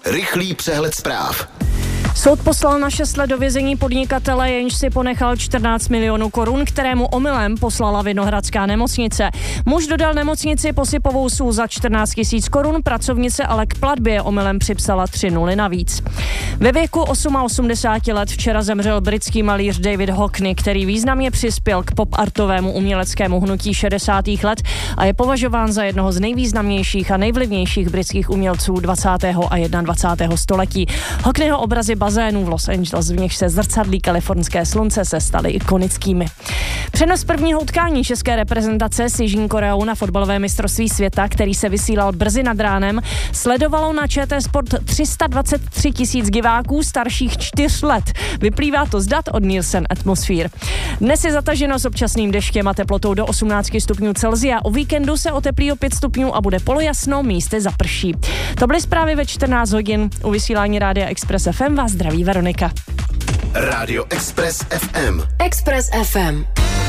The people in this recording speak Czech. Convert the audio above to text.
Rychlý přehled zpráv. Soud poslal na 6 let do vězení podnikatele, jenž si ponechal 14 milionů korun, kterému omylem poslala Vinohradská nemocnice. Muž dodal nemocnici posypovou sůl za 14 000 korun, pracovnice ale k platbě omylem připsala 3 nuly navíc. Ve věku 88 let včera zemřel britský malíř David Hockney, který významně přispěl k pop-artovému uměleckému hnutí 60. let a je považován za jednoho z nejvýznamnějších a nejvlivnějších britských umělců 20. a 21. století. Hockneyho obrazy bazénů v Los Angeles, v nichž se zrcadlí kalifornské slunce, se staly ikonickými. Přenos prvního utkání české reprezentace s Jižní Koreou na fotbalové mistrovství světa, který se vysílal brzy nad ránem, sledovalo na ČT Sport 323 000 diváků starších 4 let. Vyplývá to z dat od Nielsen Atmosphere. Dnes je zataženo s občasným deštěm a teplotou do 18 stupňů Celsia. O víkendu se oteplí o 5 stupňů a bude polojasno, místy zaprší. To byly zprávy ve 14 hodin. U vysílání Rádia Express FM vás zdraví Veronika. Rádio Express FM. Express FM.